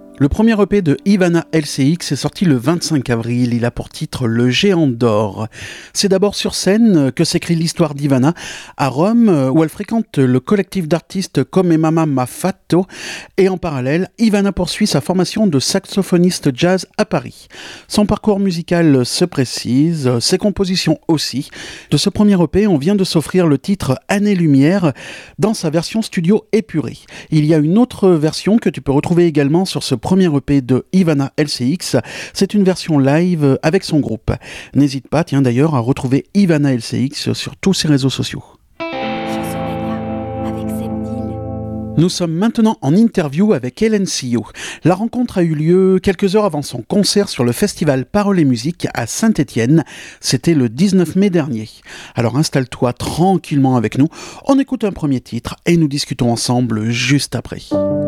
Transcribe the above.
Le premier EP de Ivana LCX est sorti le 25 avril. Il a pour titre Le Géant d'Or. C'est d'abord sur scène que s'écrit l'histoire d'Ivana à Rome, où elle fréquente le collectif d'artistes Come Mama Ma Fatto. Et en parallèle, Ivana poursuit sa formation de saxophoniste jazz à Paris. Son parcours musical se précise, ses compositions aussi. De ce premier EP, on vient de s'offrir le titre Années-Lumière dans sa version studio épurée. Il y a une autre version que tu peux retrouver également sur ce premier EP de Ivana LCX, c'est une version live avec son groupe. N'hésite pas, d'ailleurs, à retrouver Ivana LCX sur tous ses réseaux sociaux. Nous sommes maintenant en interview avec Hélène Sillot. La rencontre a eu lieu quelques heures avant son concert sur le festival Paroles et Musique à Saint-Étienne. C'était le 19 mai dernier. Alors installe-toi tranquillement avec nous, on écoute un premier titre et nous discutons ensemble juste après.